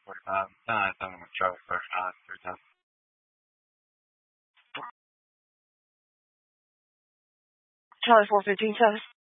45. Something with Charlie first, 310. Charlie 415, 7.